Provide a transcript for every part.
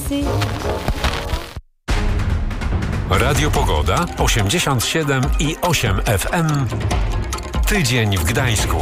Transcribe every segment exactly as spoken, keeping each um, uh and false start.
see. Radio Pogoda osiemdziesiąt siedem i osiem F M. Tydzień w Gdańsku.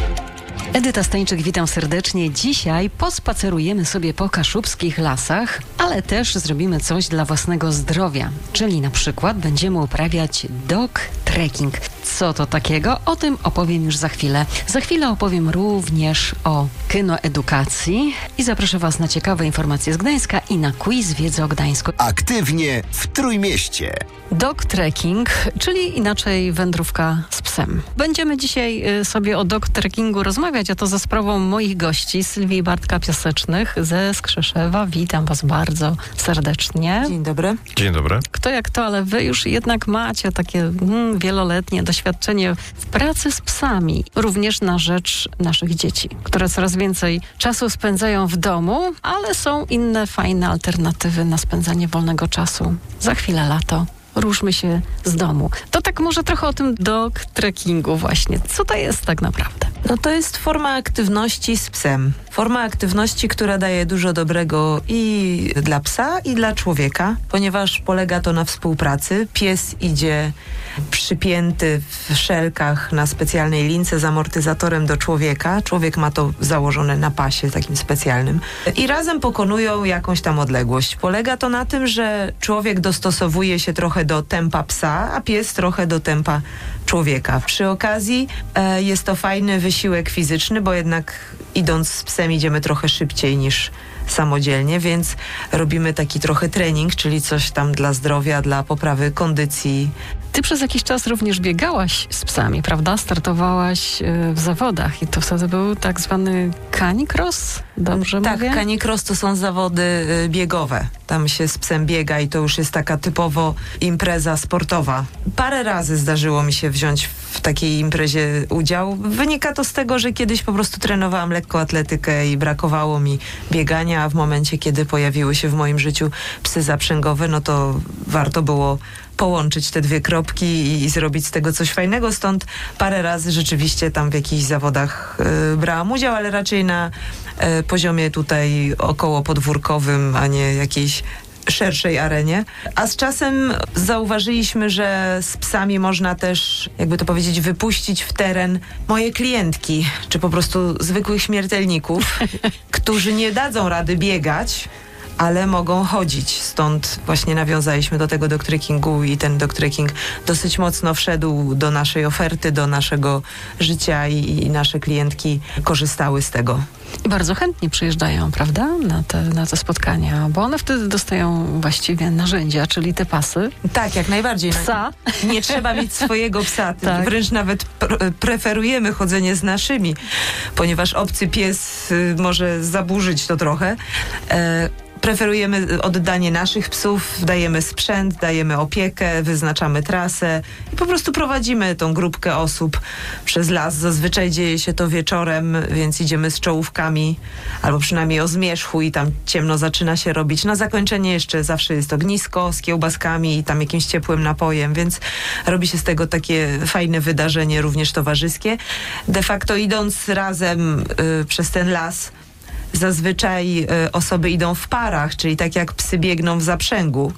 Edyta Stańczyk, witam serdecznie. Dzisiaj pospacerujemy sobie po kaszubskich lasach, ale też zrobimy coś dla własnego zdrowia, czyli na przykład będziemy uprawiać dog trekking. Co to takiego? O tym opowiem już za chwilę. Za chwilę opowiem również o kynoedukacji i zaproszę Was na ciekawe informacje z Gdańska i na quiz wiedzy o Gdańsku. Aktywnie w Trójmieście. Dog trekking, czyli inaczej wędrówka z psem. Będziemy dzisiaj y, sobie o dog trekkingu rozmawiać, a to za sprawą moich gości, Sylwii i Bartka Piasecznych ze Skrzeszewa. Witam Was bardzo serdecznie. Dzień dobry. Dzień dobry. Kto jak to, ale Wy już jednak macie takie mm, wieloletnie doświadczenie w pracy z psami, również na rzecz naszych dzieci, które coraz więcej czasu spędzają w domu, ale są inne fajne alternatywy na spędzanie wolnego czasu. Za chwilę lato. Ruszmy się z domu. To tak może trochę o tym dog trekkingu właśnie. Co to jest tak naprawdę? No to jest forma aktywności z psem. Forma aktywności, która daje dużo dobrego i dla psa, i dla człowieka, ponieważ polega to na współpracy. Pies idzie przypięty w szelkach na specjalnej lince z amortyzatorem do człowieka. Człowiek ma to założone na pasie takim specjalnym. I razem pokonują jakąś tam odległość. Polega to na tym, że człowiek dostosowuje się trochę do tempa psa, a pies trochę do tempa człowieka. Przy okazji e, jest to fajny wysiłek fizyczny, bo jednak idąc z psem idziemy trochę szybciej niż samodzielnie, więc robimy taki trochę trening, czyli coś tam dla zdrowia, dla poprawy kondycji. Ty przez jakiś czas również biegałaś z psami, prawda? Startowałaś y, w zawodach i to wtedy był tak zwany canicross, dobrze tak, mówię? Tak, canicross to są zawody y, biegowe. Tam się z psem biega i to już jest taka typowo impreza sportowa. Parę razy zdarzyło mi się wziąć w takiej imprezie udział. Wynika to z tego, że kiedyś po prostu trenowałam lekkoatletykę i brakowało mi biegania, a w momencie, kiedy pojawiły się w moim życiu psy zaprzęgowe, no to warto było połączyć te dwie kropki i, i zrobić z tego coś fajnego. Stąd parę razy rzeczywiście tam w jakichś zawodach y, brałam udział, ale raczej na y, poziomie tutaj około podwórkowym, a nie jakiejś szerszej arenie. A z czasem zauważyliśmy, że z psami można też, jakby to powiedzieć, wypuścić w teren moje klientki, czy po prostu zwykłych śmiertelników, którzy nie dadzą rady biegać, ale mogą chodzić. Stąd właśnie nawiązaliśmy do tego dog trekkingu i ten dog trekking dosyć mocno wszedł do naszej oferty, do naszego życia i, i nasze klientki korzystały z tego. I bardzo chętnie przyjeżdżają, prawda, na te, na te spotkania, bo one wtedy dostają właściwie narzędzia, czyli te pasy. Tak, jak najbardziej. Psa. Nie trzeba mieć swojego psa. Tak. Wręcz nawet pr- preferujemy chodzenie z naszymi, ponieważ obcy pies y, może zaburzyć to trochę. E, Preferujemy oddanie naszych psów, dajemy sprzęt, dajemy opiekę, wyznaczamy trasę i po prostu prowadzimy tą grupkę osób przez las. Zazwyczaj dzieje się to wieczorem, więc idziemy z czołówkami albo przynajmniej o zmierzchu i tam ciemno zaczyna się robić. Na zakończenie jeszcze zawsze jest ognisko z kiełbaskami i tam jakimś ciepłym napojem, więc robi się z tego takie fajne wydarzenie, również towarzyskie. De facto idąc razem y, przez ten las, zazwyczaj y, osoby idą w parach, czyli tak jak psy biegną w zaprzęgu.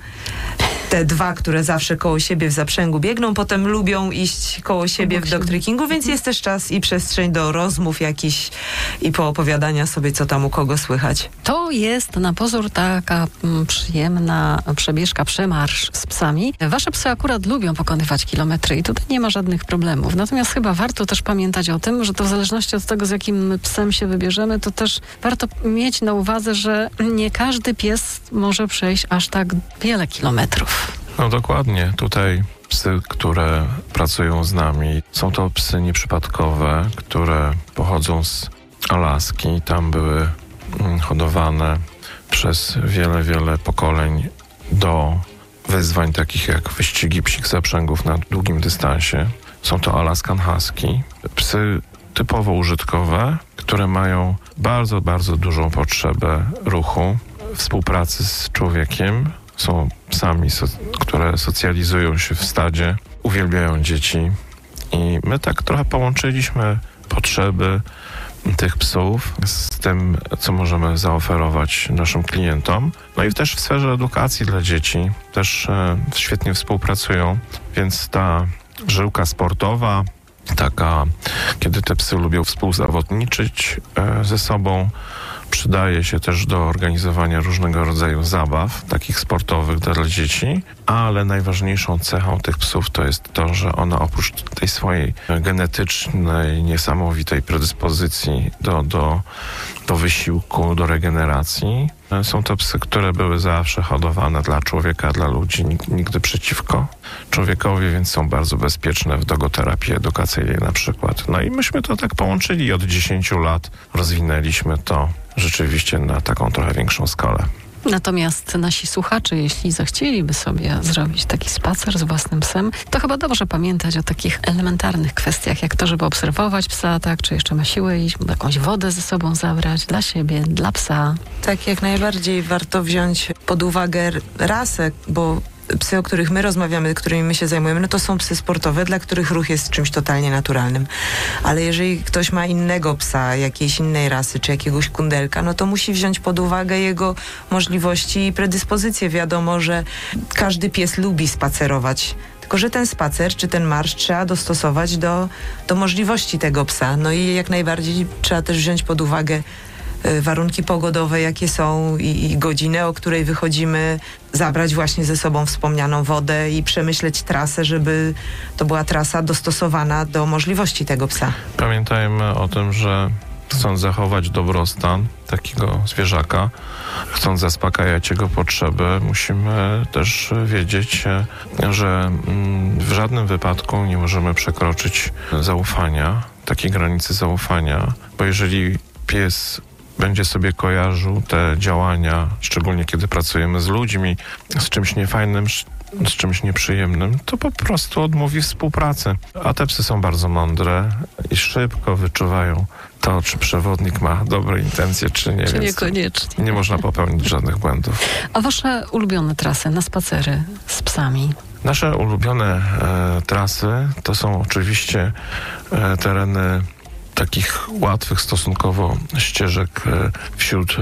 Te dwa, które zawsze koło siebie w zaprzęgu biegną, potem lubią iść koło siebie w dog trekkingu, więc jest też czas i przestrzeń do rozmów jakichś i poopowiadania sobie, co tam u kogo słychać. To jest na pozór taka mm, przyjemna przebieżka, przemarsz z psami. Wasze psy akurat lubią pokonywać kilometry i tutaj nie ma żadnych problemów. Natomiast chyba warto też pamiętać o tym, że to w zależności od tego, z jakim psem się wybierzemy, to też warto mieć na uwadze, że nie każdy pies może przejść aż tak wiele kilometrów. No dokładnie. Tutaj psy, które pracują z nami, są to psy nieprzypadkowe, które pochodzą z Alaski. Tam były hodowane przez wiele, wiele pokoleń do wyzwań takich jak wyścigi psich zaprzęgów na długim dystansie. Są to Alaskan Husky. Psy typowo użytkowe, które mają bardzo, bardzo dużą potrzebę ruchu, współpracy z człowiekiem. Są psami, so, które socjalizują się w stadzie, uwielbiają dzieci i my tak trochę połączyliśmy potrzeby tych psów, z tym, co możemy zaoferować naszym klientom. No i też w sferze edukacji dla dzieci też e, świetnie współpracują, więc ta żyłka sportowa, taka, kiedy te psy lubią współzawodniczyć e, ze sobą, przydaje się też do organizowania różnego rodzaju zabaw, takich sportowych dla dzieci, ale najważniejszą cechą tych psów to jest to, że one oprócz tej swojej genetycznej, niesamowitej predyspozycji do, do, do wysiłku, do regeneracji, są to psy, które były zawsze hodowane dla człowieka, dla ludzi, nigdy przeciwko człowiekowi, więc są bardzo bezpieczne w dogoterapii edukacyjnej na przykład. No i myśmy to tak połączyli od dziesięciu lat, rozwinęliśmy to rzeczywiście na taką trochę większą skalę. Natomiast nasi słuchacze, jeśli zechcieliby sobie zrobić taki spacer z własnym psem, to chyba dobrze pamiętać o takich elementarnych kwestiach, jak to, żeby obserwować psa, tak, czy jeszcze ma siłę iść, jakąś wodę ze sobą zabrać dla siebie, dla psa. Tak, jak najbardziej warto wziąć pod uwagę rasę, bo psy, o których my rozmawiamy, którymi my się zajmujemy, no to są psy sportowe, dla których ruch jest czymś totalnie naturalnym. Ale jeżeli ktoś ma innego psa, jakiejś innej rasy, czy jakiegoś kundelka, no to musi wziąć pod uwagę jego możliwości i predyspozycje. Wiadomo, że każdy pies lubi spacerować, tylko że ten spacer, czy ten marsz trzeba dostosować do, do możliwości tego psa. No i jak najbardziej trzeba też wziąć pod uwagę warunki pogodowe, jakie są i, i godzinę, o której wychodzimy, zabrać właśnie ze sobą wspomnianą wodę i przemyśleć trasę, żeby to była trasa dostosowana do możliwości tego psa. Pamiętajmy o tym, że chcąc zachować dobrostan takiego zwierzaka, chcąc zaspokajać jego potrzeby, musimy też wiedzieć, że w żadnym wypadku nie możemy przekroczyć zaufania, takiej granicy zaufania, bo jeżeli pies będzie sobie kojarzył te działania, szczególnie kiedy pracujemy z ludźmi, z czymś niefajnym, z czymś nieprzyjemnym, to po prostu odmówi współpracy. A te psy są bardzo mądre i szybko wyczuwają to, czy przewodnik ma dobre intencje, czy nie. Czy więc niekoniecznie. Nie można popełnić żadnych błędów. A wasze ulubione trasy na spacery z psami? Nasze ulubione e, trasy to są oczywiście e, tereny takich łatwych stosunkowo ścieżek wśród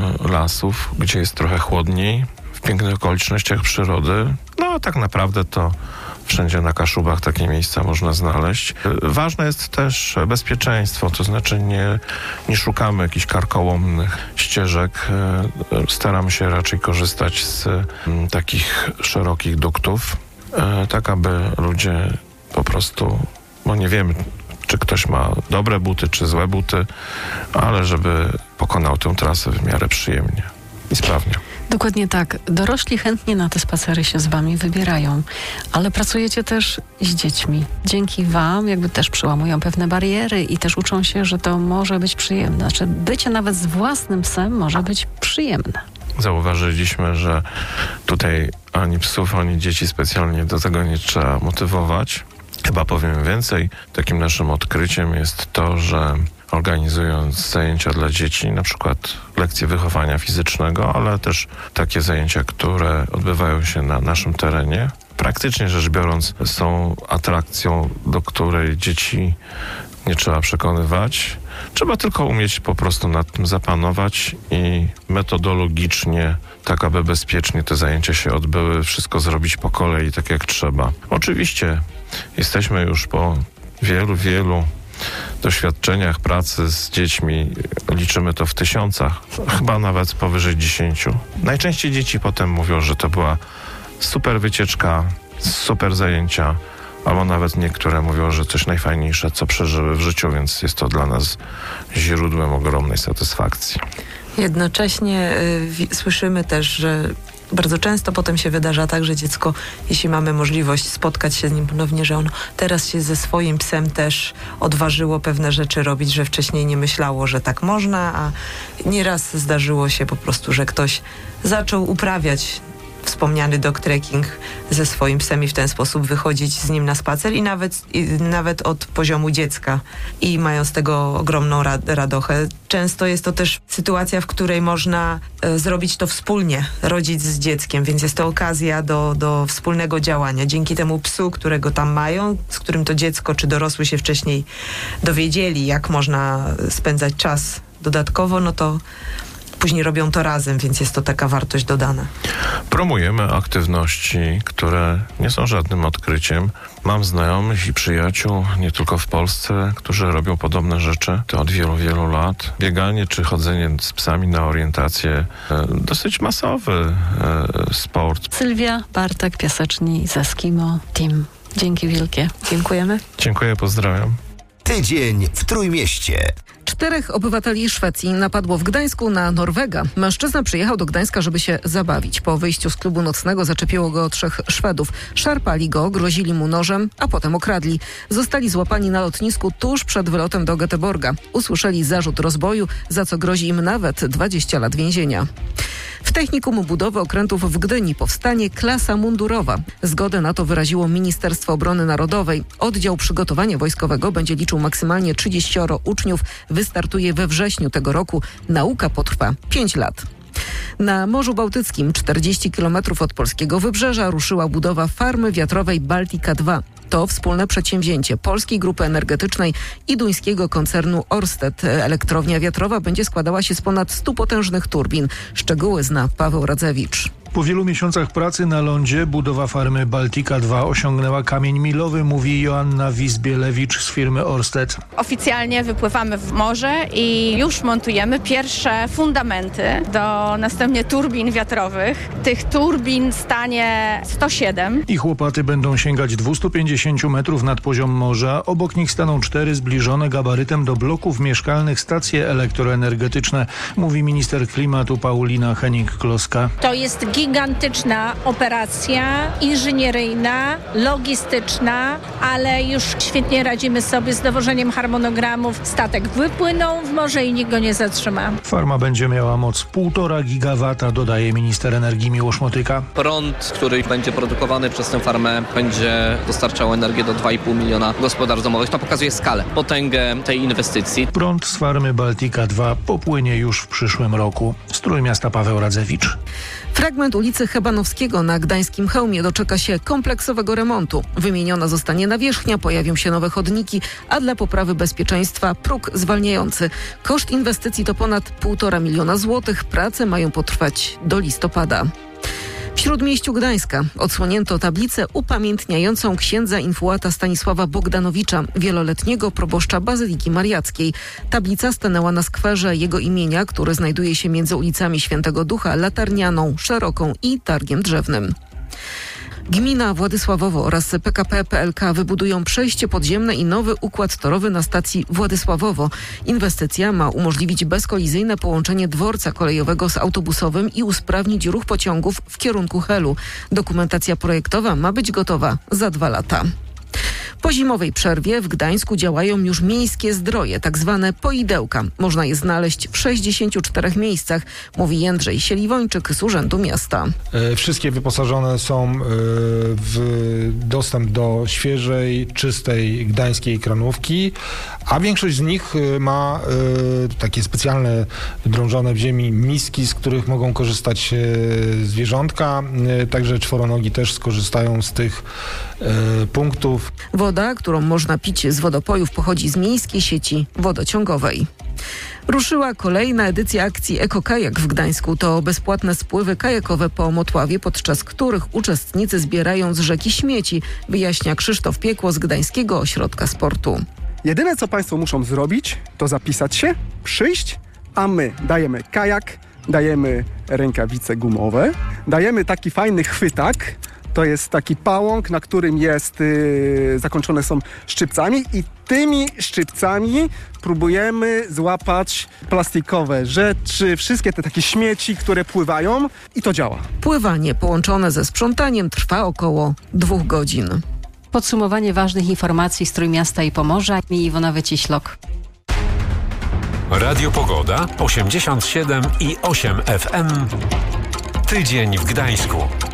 lasów, gdzie jest trochę chłodniej, w pięknych okolicznościach przyrody. No a tak naprawdę to wszędzie na Kaszubach takie miejsca można znaleźć. Ważne jest też bezpieczeństwo, to znaczy nie, nie szukamy jakichś karkołomnych ścieżek. Staramy się raczej korzystać z takich szerokich duktów, tak aby ludzie po prostu, no nie wiemy, czy ktoś ma dobre buty, czy złe buty, ale żeby pokonał tę trasę w miarę przyjemnie i sprawnie. Dokładnie tak. Dorośli chętnie na te spacery się z wami wybierają, ale pracujecie też z dziećmi. Dzięki wam jakby też przełamują pewne bariery i też uczą się, że to może być przyjemne. Znaczy bycie nawet z własnym psem może być przyjemne. Zauważyliśmy, że tutaj ani psów, ani dzieci specjalnie do tego nie trzeba motywować. Chyba powiem więcej. Takim naszym odkryciem jest to, że organizując zajęcia dla dzieci, na przykład lekcje wychowania fizycznego, ale też takie zajęcia, które odbywają się na naszym terenie, praktycznie rzecz biorąc są atrakcją, do której dzieci nie trzeba przekonywać. Trzeba tylko umieć po prostu nad tym zapanować i metodologicznie, tak aby bezpiecznie te zajęcia się odbyły, wszystko zrobić po kolei, tak jak trzeba. Oczywiście jesteśmy już po wielu, wielu doświadczeniach pracy z dziećmi, liczymy to w tysiącach, chyba nawet powyżej dziesięciu. Najczęściej dzieci potem mówią, że to była super wycieczka, super zajęcia, albo nawet niektóre mówią, że coś najfajniejsze, co przeżyły w życiu, więc jest to dla nas źródłem ogromnej satysfakcji. Jednocześnie y, słyszymy też, że bardzo często potem się wydarza tak, że dziecko, jeśli mamy możliwość spotkać się z nim ponownie, że ono teraz się ze swoim psem też odważyło pewne rzeczy robić, że wcześniej nie myślało, że tak można, a nieraz zdarzyło się po prostu, że ktoś zaczął uprawiać wspomniany dog trekking ze swoim psem i w ten sposób wychodzić z nim na spacer i nawet, i nawet od poziomu dziecka. I mają z tego ogromną rad, radochę. Często jest to też sytuacja, w której można e, zrobić to wspólnie, rodzic z dzieckiem, więc jest to okazja do, do wspólnego działania. Dzięki temu psu, którego tam mają, z którym to dziecko czy dorosły się wcześniej dowiedzieli, jak można spędzać czas dodatkowo, no to później robią to razem, więc jest to taka wartość dodana. Promujemy aktywności, które nie są żadnym odkryciem. Mam znajomych i przyjaciół, nie tylko w Polsce, którzy robią podobne rzeczy. To od wielu, wielu lat. Bieganie czy chodzenie z psami na orientację, e, dosyć masowy e, sport. Sylwia, Bartek, Piaseczni z Eskimo Team. Dzięki wielkie. Dziękujemy. Dziękuję, pozdrawiam. Tydzień w Trójmieście. Czterech obywateli Szwecji napadło w Gdańsku na Norwega. Mężczyzna przyjechał do Gdańska, żeby się zabawić. Po wyjściu z klubu nocnego zaczepiło go trzech Szwedów. Szarpali go, grozili mu nożem, a potem okradli. Zostali złapani na lotnisku tuż przed wylotem do Göteborga. Usłyszeli zarzut rozboju, za co grozi im nawet dwadzieścia lat więzienia. W Technikum Budowy Okrętów w Gdyni powstanie klasa mundurowa. Zgodę na to wyraziło Ministerstwo Obrony Narodowej. Oddział przygotowania wojskowego będzie liczył maksymalnie trzydzieścioro uczniów. Wystartuje we wrześniu tego roku. Nauka potrwa pięć lat. Na Morzu Bałtyckim, czterdzieści kilometrów od polskiego wybrzeża, ruszyła budowa farmy wiatrowej Baltica dwa. To wspólne przedsięwzięcie Polskiej Grupy Energetycznej i duńskiego koncernu Ørsted. Elektrownia wiatrowa będzie składała się z ponad stu potężnych turbin. Szczegóły zna Paweł Radzewicz. Po wielu miesiącach pracy na lądzie budowa farmy Baltica dwa osiągnęła kamień milowy, mówi Joanna Wizbielewicz z firmy Ørsted. Oficjalnie wypływamy w morze i już montujemy pierwsze fundamenty do następnie turbin wiatrowych. Tych turbin stanie sto siedem. Ich łopaty będą sięgać dwieście pięćdziesiąt metrów nad poziom morza. Obok nich staną cztery zbliżone gabarytem do bloków mieszkalnych stacje elektroenergetyczne, mówi minister klimatu Paulina Hennig-Kloska. To jest gigantyczna operacja inżynieryjna, logistyczna, ale już świetnie radzimy sobie z dowożeniem harmonogramów. Statek wypłynął w morze i nikt go nie zatrzyma. Farma będzie miała moc półtora gigawata, dodaje minister energii Miłosz Motyka. Prąd, który będzie produkowany przez tę farmę, będzie dostarczał energię do dwa i pół miliona gospodarstw domowych. To pokazuje skalę, potęgę tej inwestycji. Prąd z farmy Baltica dwa popłynie już w przyszłym roku. Z Trójmiasta Paweł Radzewicz. Fragment ulicy Hebanowskiego na gdańskim Chełmie doczeka się kompleksowego remontu. Wymieniona zostanie nawierzchnia, pojawią się nowe chodniki, a dla poprawy bezpieczeństwa próg zwalniający. Koszt inwestycji to ponad półtora miliona złotych. Prace mają potrwać do listopada. W Śródmieściu Gdańska odsłonięto tablicę upamiętniającą księdza infułata Stanisława Bogdanowicza, wieloletniego proboszcza Bazyliki Mariackiej. Tablica stanęła na skwerze jego imienia, który znajduje się między ulicami Świętego Ducha, Latarnianą, Szeroką i Targiem Drzewnym. Gmina Władysławowo oraz P K P P L K wybudują przejście podziemne i nowy układ torowy na stacji Władysławowo. Inwestycja ma umożliwić bezkolizyjne połączenie dworca kolejowego z autobusowym i usprawnić ruch pociągów w kierunku Helu. Dokumentacja projektowa ma być gotowa za dwa lata. Po zimowej przerwie w Gdańsku działają już miejskie zdroje, tak zwane poidełka. Można je znaleźć w sześćdziesięciu czterech miejscach, mówi Jędrzej Sieliwończyk z Urzędu Miasta. Wszystkie wyposażone są w dostęp do świeżej, czystej gdańskiej kranówki, a większość z nich ma takie specjalne, drążone w ziemi miski, z których mogą korzystać zwierzątka, także czworonogi też skorzystają z tych punktów. Woda, którą można pić z wodopojów, pochodzi z miejskiej sieci wodociągowej. Ruszyła kolejna edycja akcji Eko-Kajak w Gdańsku. To bezpłatne spływy kajakowe po Motławie, podczas których uczestnicy zbierają z rzeki śmieci, wyjaśnia Krzysztof Piekło z Gdańskiego Ośrodka Sportu. Jedyne, co Państwo muszą zrobić, to zapisać się, przyjść, a my dajemy kajak, dajemy rękawice gumowe, dajemy taki fajny chwytak. To jest taki pałąk, na którym jest, yy, zakończone są szczypcami i tymi szczypcami próbujemy złapać plastikowe rzeczy, wszystkie te takie śmieci, które pływają i to działa. Pływanie połączone ze sprzątaniem trwa około dwóch godzin. Podsumowanie ważnych informacji z Trójmiasta i Pomorza i Iwona Wyciślok. Radio Pogoda osiemdziesiąt siedem i osiem F M. Tydzień w Gdańsku.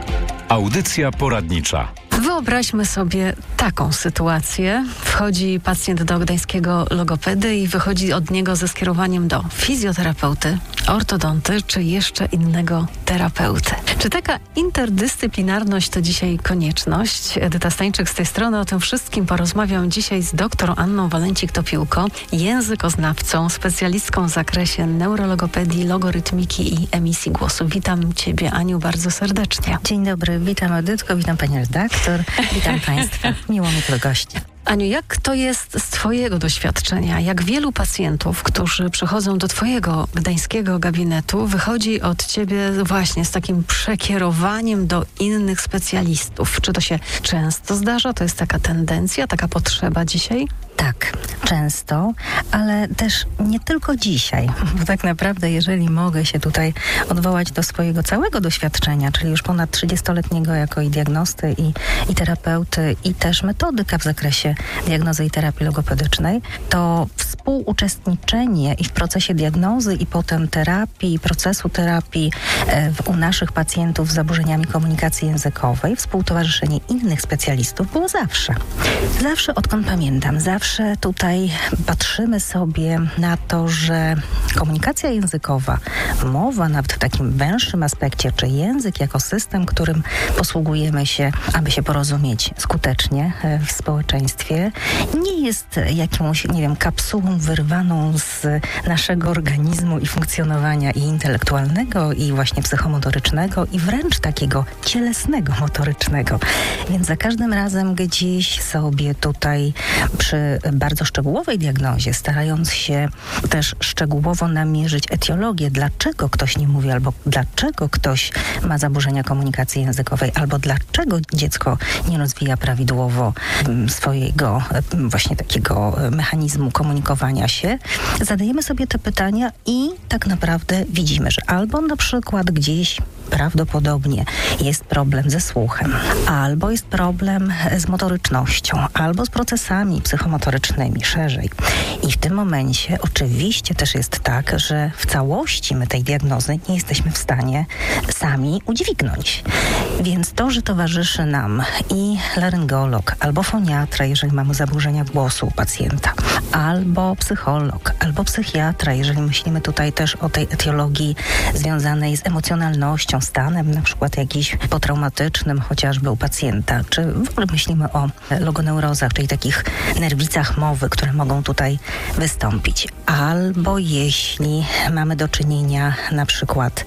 Audycja poradnicza. Wyobraźmy sobie taką sytuację. Wchodzi pacjent do gdańskiego logopedy i wychodzi od niego ze skierowaniem do fizjoterapeuty, ortodonty czy jeszcze innego terapeuty. Czy taka interdyscyplinarność to dzisiaj konieczność? Edyta Stańczyk z tej strony. O tym wszystkim porozmawiam dzisiaj z dr Anną Walencik-Topiłko, językoznawcą, specjalistką w zakresie neurologopedii, logorytmiki i emisji głosu. Witam Ciebie, Aniu, bardzo serdecznie. Dzień dobry, witam Edytko, witam Pani redaktor, witam Państwa. Miło mi tu gościa. Aniu, jak to jest z Twojego doświadczenia? Jak wielu pacjentów, którzy przychodzą do Twojego gdańskiego gabinetu, wychodzi od Ciebie właśnie z takim przekierowaniem do innych specjalistów? Czy to się często zdarza? To jest taka tendencja, taka potrzeba dzisiaj? Tak, często, ale też nie tylko dzisiaj, bo tak naprawdę jeżeli mogę się tutaj odwołać do swojego całego doświadczenia, czyli już ponad trzydziestoletniego jako i diagnosty, i, i terapeuty, i też metodyka w zakresie diagnozy i terapii logopedycznej, to współuczestniczenie i w procesie diagnozy i potem terapii, procesu terapii e, w, u naszych pacjentów z zaburzeniami komunikacji językowej, współtowarzyszenie innych specjalistów było zawsze. Zawsze, odkąd pamiętam, zawsze tutaj patrzymy sobie na to, że komunikacja językowa, mowa nawet w takim węższym aspekcie, czy język jako system, którym posługujemy się, aby się porozumieć skutecznie w społeczeństwie, nie jest jakąś, nie wiem, kapsułą wyrwaną z naszego organizmu i funkcjonowania i intelektualnego, i właśnie psychomotorycznego, i wręcz takiego cielesnego, motorycznego. Więc za każdym razem gdzieś sobie tutaj przy bardzo szczegółowej diagnozie, starając się też szczegółowo namierzyć etiologię, dlaczego ktoś nie mówi, albo dlaczego ktoś ma zaburzenia komunikacji językowej, albo dlaczego dziecko nie rozwija prawidłowo swojego właśnie takiego mechanizmu komunikowania się, zadajemy sobie te pytania i tak naprawdę widzimy, że albo na przykład gdzieś prawdopodobnie jest problem ze słuchem, albo jest problem z motorycznością, albo z procesami psychomotorycznymi szerzej. I w tym momencie oczywiście też jest tak, że w całości my tej diagnozy nie jesteśmy w stanie sami udźwignąć. Więc to, że towarzyszy nam i laryngolog, albo foniatra, jeżeli mamy zaburzenia głosu u pacjenta, albo psycholog, albo psychiatra, jeżeli myślimy tutaj też o tej etiologii związanej z emocjonalnością, stanem na przykład jakiś potraumatycznym chociażby u pacjenta, czy w ogóle myślimy o logoneurozach, czyli takich nerwicach mowy, które mogą tutaj wystąpić. Albo jeśli mamy do czynienia na przykład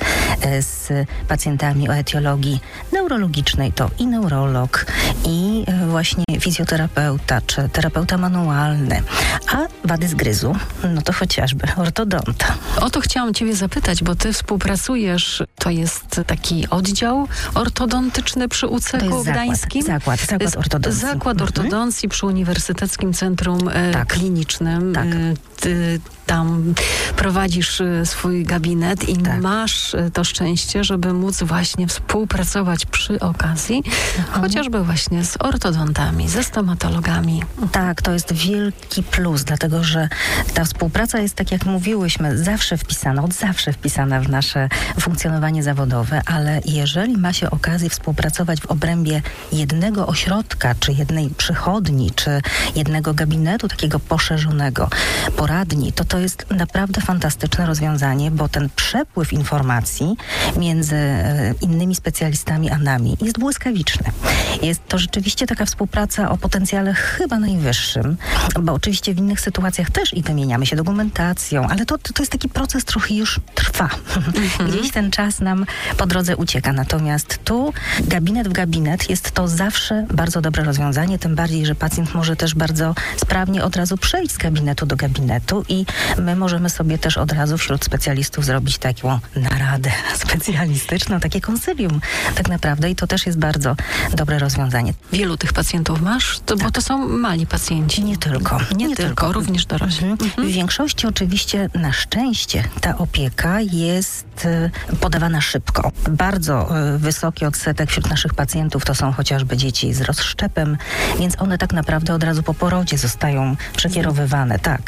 z pacjentami o etiologii neurologicznej, to i neurolog, i właśnie fizjoterapeuta, czy terapeuta manualny, a wady zgryzu, no to chociażby ortodonta. O to chciałam Ciebie zapytać, bo Ty współpracujesz, to jest taki oddział ortodontyczny przy U C K Gdańskim? Zakład, zakład, zakład ortodoncji. Zakład ortodoncji mhm. przy Uniwersyteckim Centrum e, tak. Klinicznym. Tak. E, ty, tam prowadzisz swój gabinet i tak. masz to szczęście, żeby móc właśnie współpracować przy okazji, mhm. chociażby właśnie z ortodontami, ze stomatologami. Tak, to jest wielki plus, dlatego że ta współpraca jest, tak jak mówiłyśmy, zawsze wpisana, od zawsze wpisana w nasze funkcjonowanie zawodowe, ale jeżeli ma się okazję współpracować w obrębie jednego ośrodka, czy jednej przychodni, czy jednego gabinetu takiego poszerzonego, poradni, to to jest naprawdę fantastyczne rozwiązanie, bo ten przepływ informacji między e, innymi specjalistami a nami jest błyskawiczny. Jest to rzeczywiście taka współpraca o potencjale chyba najwyższym, bo oczywiście w innych sytuacjach też i wymieniamy się dokumentacją, ale to, to jest taki proces, trochę już trwa. Mm-hmm. Gdzieś ten czas nam po drodze ucieka. Natomiast tu gabinet w gabinet jest to zawsze bardzo dobre rozwiązanie, tym bardziej, że pacjent może też bardzo sprawnie od razu przejść z gabinetu do gabinetu i my możemy sobie też od razu wśród specjalistów zrobić taką naradę specjalistyczną, takie konsylium tak naprawdę i to też jest bardzo dobre rozwiązanie. Wielu tych pacjentów masz? To, tak. Bo to są mali pacjenci. Nie tylko. Nie, nie tylko, tylko, również dorośli. Mhm. Mhm. W większości oczywiście na szczęście ta opieka jest y, podawana szybko. Bardzo y, wysoki odsetek wśród naszych pacjentów to są chociażby dzieci z rozszczepem, więc one tak naprawdę od razu po porodzie zostają przekierowywane. Tak.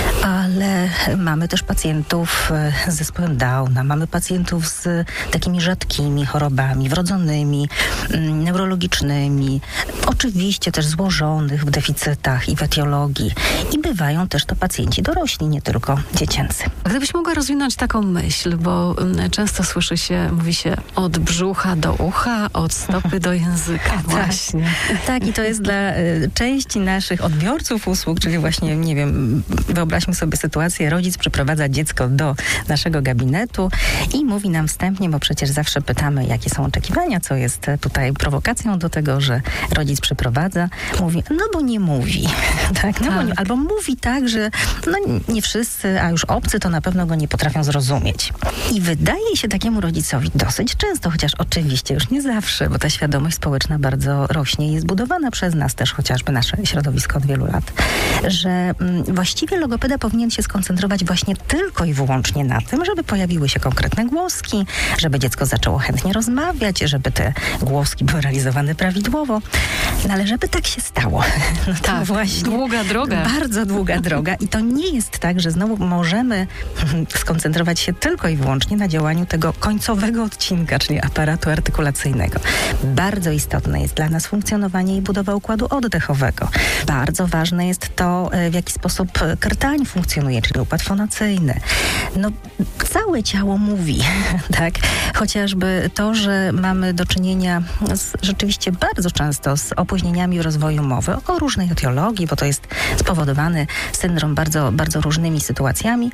ale mamy też pacjentów z zespołem Downa, mamy pacjentów z takimi rzadkimi chorobami, wrodzonymi, neurologicznymi, oczywiście też złożonych w deficytach i w etiologii. I bywają też to pacjenci dorośli, nie tylko dziecięcy. Gdybyś mogła rozwinąć taką myśl, bo często słyszy się, mówi się od brzucha do ucha, od stopy do języka. Właśnie. Tak, i to jest dla y, części naszych odbiorców usług, czyli właśnie, nie wiem, wyobraźmy sobie sytuację, rodzic przyprowadza dziecko do naszego gabinetu i mówi nam wstępnie, bo przecież zawsze pytamy, jakie są oczekiwania, co jest tutaj prowokacją do tego, że rodzic przyprowadza, mówi, no bo nie mówi. tak, no tak. Bo nie, albo mówi tak, że no nie wszyscy, a już obcy to na pewno go nie potrafią zrozumieć. I wydaje się takiemu rodzicowi dosyć często, chociaż oczywiście już nie zawsze, bo ta świadomość społeczna bardzo rośnie i jest budowana przez nas też, chociażby nasze środowisko od wielu lat, że mm, właściwie logopeda powinien się skoncentrować właśnie tylko i wyłącznie na tym, żeby pojawiły się konkretne głoski, żeby dziecko zaczęło chętnie rozmawiać, żeby te głoski były realizowane prawidłowo. No ale żeby tak się stało, no to tak, właśnie długa droga. Bardzo długa droga i to nie jest tak, że znowu możemy skoncentrować się tylko i wyłącznie na działaniu tego końcowego odcinka, czyli aparatu artykulacyjnego. Bardzo istotne jest dla nas funkcjonowanie i budowa układu oddechowego. Bardzo ważne jest to, w jaki sposób krtań funkcjonuje, czyli układ fonacyjny. No, całe ciało mówi, tak? Chociażby to, że mamy do czynienia z, rzeczywiście bardzo często z opóźnieniami w rozwoju mowy, o różnej etiologii, bo to jest spowodowany syndrom bardzo, bardzo różnymi sytuacjami,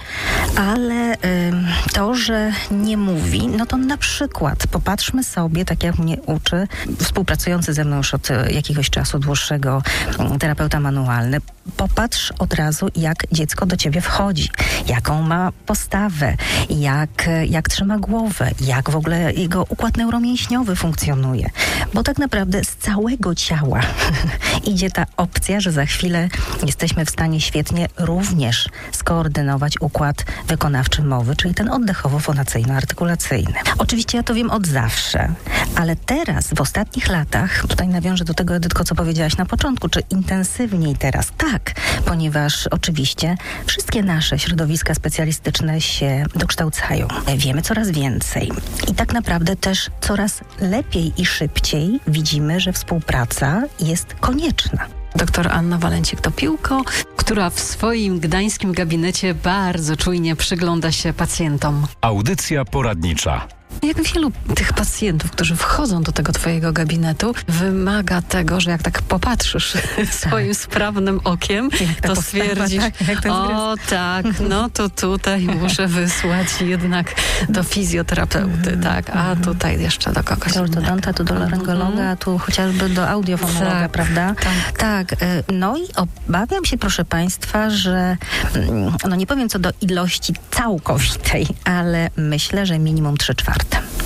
ale ym, to, że nie mówi, no to na przykład popatrzmy sobie, tak jak mnie uczy współpracujący ze mną już od jakiegoś czasu dłuższego terapeuta manualny, popatrz od razu, jak dziecko do ciebie wchodzi, jaką ma postawę, jak, jak trzyma głowę, jak w ogóle jego układ neuromięśniowy funkcjonuje. Bo tak naprawdę z całego ciała idzie ta opcja, że za chwilę jesteśmy w stanie świetnie również skoordynować układ wykonawczy mowy, czyli ten oddechowo-fonacyjno-artykulacyjny. Oczywiście ja to wiem od zawsze, ale teraz, w ostatnich latach, tutaj nawiążę do tego, Edytko, co powiedziałaś na początku, czy intensywniej teraz? Tak, ponieważ oczywiście wszystkie nasze środowiska specjalistyczne się dokształcają. Wiemy coraz więcej i tak naprawdę też coraz lepiej i szybciej widzimy, że współpraca jest konieczna. Doktor Anna Walencik-Topiłko, która w swoim gdańskim gabinecie bardzo czujnie przygląda się pacjentom. Audycja poradnicza. Jak wielu tych pacjentów, którzy wchodzą do tego twojego gabinetu, wymaga tego, że jak tak popatrzysz swoim sprawnym okiem, to stwierdzisz, tak, o tak, no to tutaj muszę wysłać jednak do fizjoterapeuty, mm, tak, a mm. tutaj jeszcze do kogoś do ortodonta, tu do laryngologa, mm. tu chociażby do audiofonologa, tak, prawda? Tak. tak. No i obawiam się, proszę Państwa, że no nie powiem co do ilości całkowitej, ale myślę, że minimum trzy czwarte.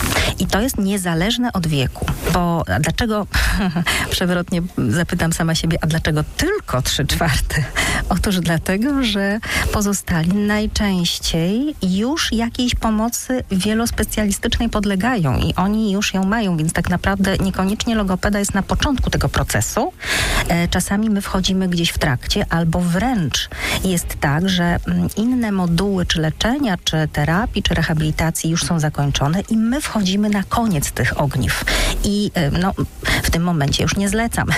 I to jest niezależne od wieku, bo a dlaczego, przewrotnie zapytam sama siebie, a dlaczego tylko trzy czwarte? Otóż dlatego, że pozostali najczęściej już jakiejś pomocy wielospecjalistycznej podlegają i oni już ją mają, więc tak naprawdę niekoniecznie logopeda jest na początku tego procesu. E, czasami my wchodzimy gdzieś w trakcie, albo wręcz jest tak, że inne moduły czy leczenia, czy terapii, czy rehabilitacji już są zakończone i my wchodzimy na koniec tych ogniw. I no, w tym momencie już nie zlecam.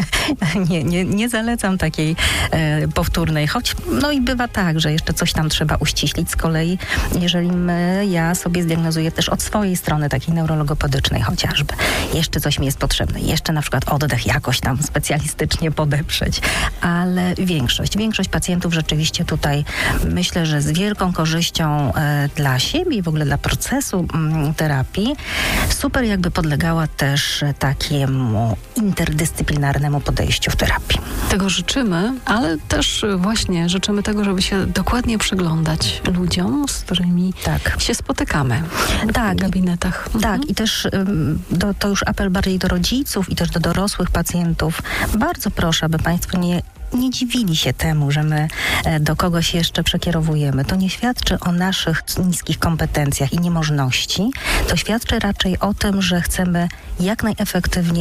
nie, nie, nie zalecam takiej e, powtórnej, choć no i bywa tak, że jeszcze coś tam trzeba uściślić. Z kolei, jeżeli my, ja sobie zdiagnozuję też od swojej strony takiej neurologopedycznej chociażby, jeszcze coś mi jest potrzebne, jeszcze na przykład oddech jakoś tam specjalistycznie podeprzeć, ale większość, większość pacjentów rzeczywiście tutaj myślę, że z wielką korzyścią e, dla siebie i w ogóle dla procesu m, terapii super jakby podlegała też takiemu interdyscyplinarnemu podejściu w terapii. Tego życzymy, ale też właśnie życzymy tego, żeby się dokładnie przyglądać ludziom, z którymi tak. się spotykamy tak, w gabinetach. I, mhm. Tak, i też do, to już apel bardziej do rodziców i też do dorosłych pacjentów. Bardzo proszę, aby Państwo nie nie dziwili się temu, że my do kogoś jeszcze przekierowujemy. To nie świadczy o naszych niskich kompetencjach i niemożności. To świadczy raczej o tym, że chcemy jak najefektywniej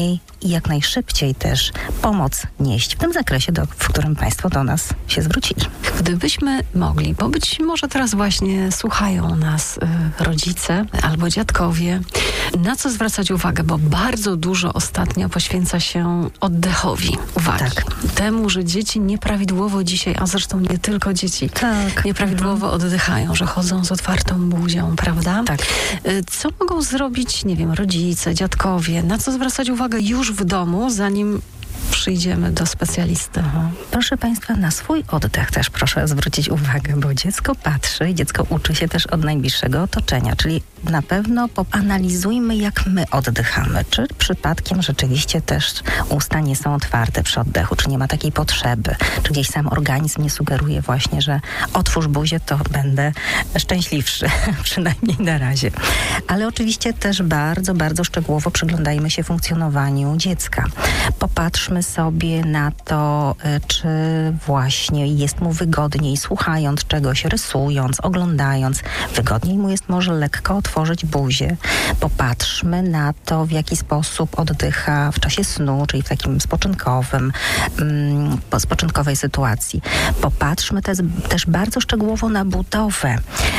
i jak najszybciej też pomoc nieść w tym zakresie, do, w którym Państwo do nas się zwrócili. Gdybyśmy mogli, bo być może teraz właśnie słuchają nas y, rodzice albo dziadkowie, na co zwracać uwagę, bo bardzo dużo ostatnio poświęca się oddechowi uwagi. Tak. Temu, że dzieci nieprawidłowo dzisiaj, a zresztą nie tylko dzieci, tak. nieprawidłowo mhm. oddychają, że chodzą z otwartą buzią, prawda? Tak. Y, co mogą zrobić, nie wiem, rodzice, dziadkowie, na co zwracać uwagę już w domu, zanim przyjdziemy do specjalisty. Proszę Państwa, na swój oddech też proszę zwrócić uwagę, bo dziecko patrzy i dziecko uczy się też od najbliższego otoczenia, czyli na pewno analizujmy, jak my oddychamy. Czy przypadkiem rzeczywiście też usta nie są otwarte przy oddechu, czy nie ma takiej potrzeby, czy gdzieś sam organizm nie sugeruje właśnie, że otwórz buzię, to będę szczęśliwszy, przynajmniej na razie. Ale oczywiście też bardzo, bardzo szczegółowo przyglądajmy się funkcjonowaniu dziecka. Popatrzmy sobie na to, czy właśnie jest mu wygodniej słuchając czegoś, rysując, oglądając. Wygodniej mu jest może lekko otworzyć buzię. Popatrzmy na to, w jaki sposób oddycha w czasie snu, czyli w takim spoczynkowym, mm, spoczynkowej sytuacji. Popatrzmy też, też bardzo szczegółowo na budowę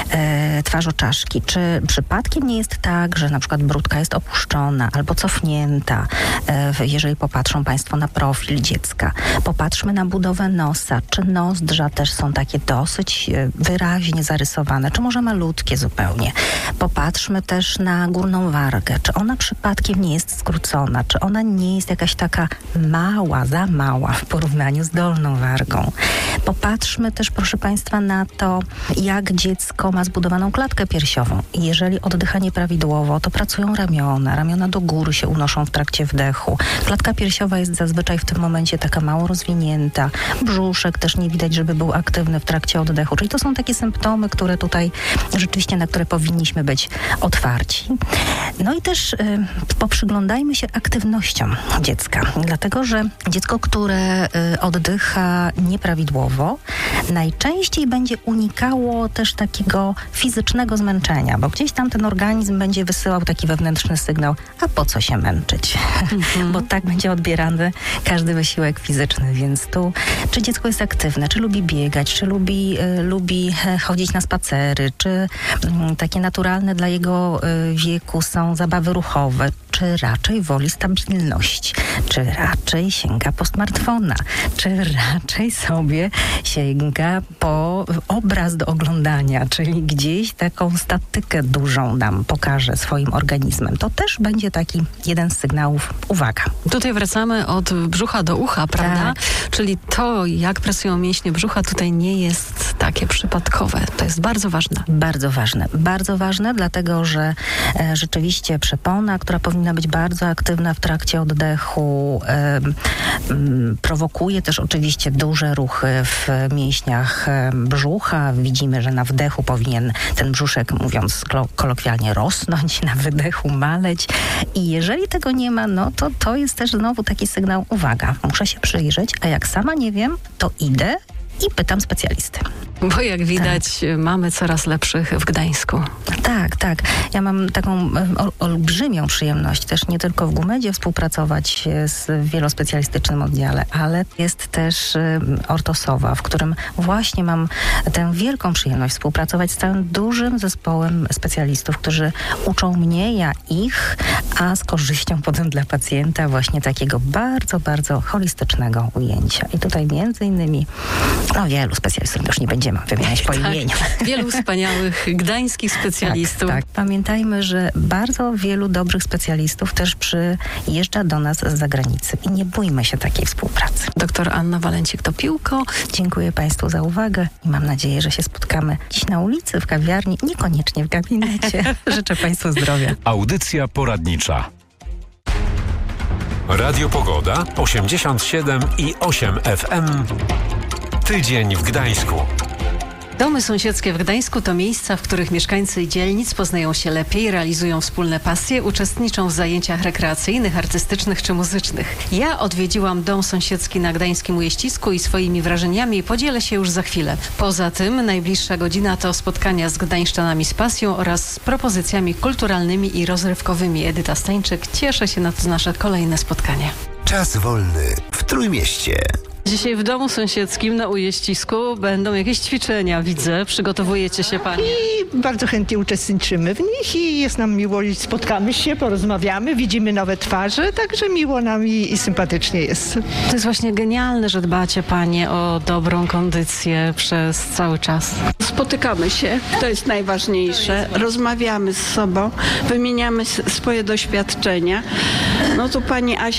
e, twarzoczaszki. Czy przypadkiem nie jest tak, że na przykład bródka jest opuszczona albo cofnięta, e, jeżeli popatrzą Państwo na profil dziecka. Popatrzmy na budowę nosa. Czy nozdrza też są takie dosyć wyraźnie zarysowane, czy może malutkie zupełnie. Popatrzmy też na górną wargę. Czy ona przypadkiem nie jest skrócona? Czy ona nie jest jakaś taka mała, za mała w porównaniu z dolną wargą? Popatrzmy też, proszę Państwa, na to, jak dziecko ma zbudowaną klatkę piersiową. I jeżeli oddycha nieprawidłowo, to pracują ramiona. Ramiona do góry się unoszą w trakcie wdechu. Klatka piersiowa jest zazwyczaj w tym momencie taka mało rozwinięta. Brzuszek też nie widać, żeby był aktywny w trakcie oddechu. Czyli to są takie symptomy, które tutaj rzeczywiście, na które powinniśmy być otwarci. No i też y, poprzyglądajmy się aktywnościom dziecka. Dlatego, że dziecko, które y, oddycha nieprawidłowo, najczęściej będzie unikało też takiego fizycznego zmęczenia, bo gdzieś tam ten organizm będzie wysyłał taki wewnętrzny sygnał, a po co się męczyć? Mhm. Bo tak będzie odbierany każdy wysiłek fizyczny, więc tu czy dziecko jest aktywne, czy lubi biegać, czy lubi, y, lubi chodzić na spacery, czy y, takie naturalne dla jego y, wieku są zabawy ruchowe, czy raczej woli stabilność, czy raczej sięga po smartfona, czy raczej sobie sięga po obraz do oglądania, czyli gdzieś taką statykę dużą nam pokaże swoim organizmem. To też będzie taki jeden z sygnałów. Uwaga. Tutaj wracamy od brzucha do ucha, prawda? Tak. Czyli to, jak pracują mięśnie brzucha, tutaj nie jest takie przypadkowe. To jest bardzo ważne. Bardzo ważne. Bardzo ważne, dlatego, że e, rzeczywiście przepona, która powinna być bardzo aktywna w trakcie oddechu, e, m, prowokuje też oczywiście duże ruchy w mięśniach e, brzucha. Widzimy, że na wdechu powinien ten brzuszek, mówiąc kolokwialnie, rosnąć, na wydechu maleć. I jeżeli tego nie ma, no to to jest też znowu taki sygnał, uwaga, muszę się przyjrzeć, a jak sama nie wiem, to idę i pytam specjalisty. Bo jak widać, tak. mamy coraz lepszych w Gdańsku. Tak, tak. Ja mam taką ol, olbrzymią przyjemność też nie tylko w GUMEDzie współpracować z wielospecjalistycznym oddziale, ale jest też Ortosowa, w którym właśnie mam tę wielką przyjemność współpracować z całym dużym zespołem specjalistów, którzy uczą mnie, ja ich, a z korzyścią potem dla pacjenta właśnie takiego bardzo, bardzo holistycznego ujęcia. I tutaj między innymi no wielu specjalistów, już nie będziemy wymieniać po tak, imieniu. Wielu wspaniałych gdańskich specjalistów. Tak, tak. Pamiętajmy, że bardzo wielu dobrych specjalistów też przyjeżdża do nas z zagranicy i nie bójmy się takiej współpracy. Doktor Anna Walencik-Topiłko. Dziękuję Państwu za uwagę i mam nadzieję, że się spotkamy dziś na ulicy, w kawiarni, niekoniecznie w gabinecie. Życzę Państwu zdrowia. Audycja poradnicza. Radio Pogoda osiemdziesiąt siedem i osiem F M. Tydzień w Gdańsku. Domy sąsiedzkie w Gdańsku to miejsca, w których mieszkańcy dzielnic poznają się lepiej, realizują wspólne pasje, uczestniczą w zajęciach rekreacyjnych, artystycznych czy muzycznych. Ja odwiedziłam dom sąsiedzki na Gdańskim Ujeścisku i swoimi wrażeniami podzielę się już za chwilę. Poza tym najbliższa godzina to spotkania z gdańszczanami z pasją oraz z propozycjami kulturalnymi i rozrywkowymi. Edyta Stańczyk, cieszę się na to nasze kolejne spotkanie. Czas wolny w Trójmieście. Dzisiaj w domu sąsiedzkim na Ujeścisku będą jakieś ćwiczenia, widzę. Przygotowujecie się Panie? I bardzo chętnie uczestniczymy w nich i jest nam miło, spotkamy się, porozmawiamy, widzimy nowe twarze, także miło nam i, i sympatycznie jest. To jest właśnie genialne, że dbacie Panie o dobrą kondycję przez cały czas. Spotykamy się, to jest najważniejsze, rozmawiamy z sobą, wymieniamy swoje doświadczenia. No tu Pani Asia